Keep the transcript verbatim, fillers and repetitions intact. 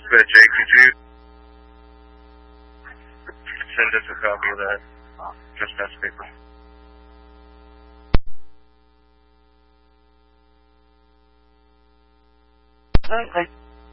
But Jake, could you send us a copy of that trespass paper? Okay.